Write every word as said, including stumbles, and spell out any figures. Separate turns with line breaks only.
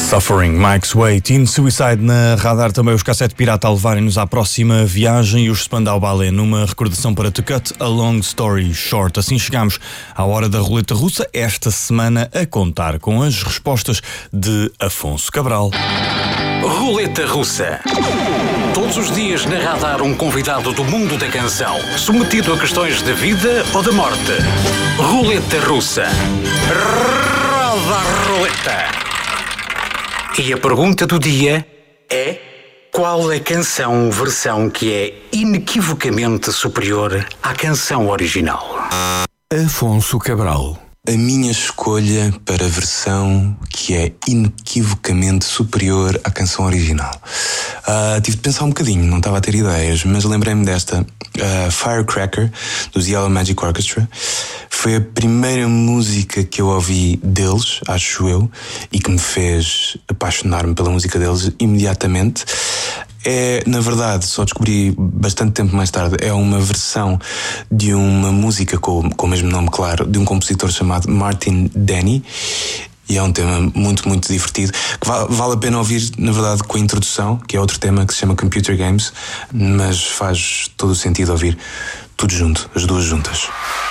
Suffering, Mike's Way, Teen Suicide na Radar, também os Cassete Pirata a levarem-nos à próxima viagem e os Spandau Ballet numa recordação para To Cut a Long Story Short. Assim chegamos à hora da roleta russa, esta semana a contar com as respostas de Afonso Cabral.
Roleta Russa. Todos os dias na Radar um convidado do mundo da canção, submetido a questões de vida ou de morte. Roleta Russa. Roda a roleta. E a pergunta do dia é: qual a canção versão que é inequivocamente superior à canção original?
Afonso Cabral.
A minha escolha para a versão que é inequivocamente superior à canção original. Uh, tive de pensar um bocadinho, não estava a ter ideias, mas lembrei-me desta. Uh, Firecracker, dos Yellow Magic Orchestra. Foi a primeira música que eu ouvi deles, acho eu, e que me fez apaixonar-me pela música deles imediatamente. É, na verdade, só descobri bastante tempo mais tarde, é uma versão de uma música com, com o mesmo nome, claro, de um compositor chamado Martin Denny. E é um tema muito, muito divertido, que vale, vale a pena ouvir, na verdade, com a introdução, que é outro tema que se chama Computer Games, mas faz todo o sentido ouvir tudo junto, as duas juntas.